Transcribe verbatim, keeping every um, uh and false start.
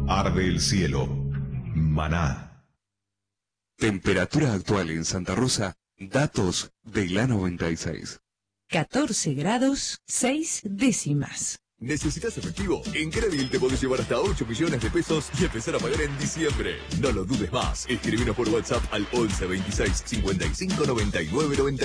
Arde el cielo. Maná. Temperatura actual en Santa Rosa. Datos de la noventa y seis. catorce grados, seis décimas. ¿Necesitas efectivo? En Crédil te podés llevar hasta ocho millones de pesos y empezar a pagar en diciembre. No lo dudes más. Escribinos por WhatsApp al once veintiséis cincuenta y cinco noventa y nueve noventa.